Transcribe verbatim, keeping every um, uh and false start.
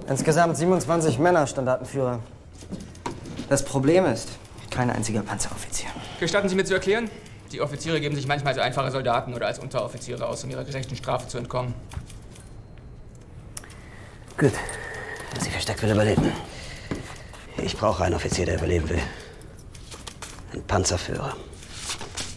Insgesamt siebenundzwanzig Männer, Standartenführer. Das Problem ist, kein einziger Panzeroffizier. Gestatten Sie mir zu erklären? Die Offiziere geben sich manchmal als einfache Soldaten oder als Unteroffiziere aus, um ihrer gerechten Strafe zu entkommen. Gut. Sie versteckt will überleben. Ich brauche einen Offizier, der überleben will. Ein Panzerführer.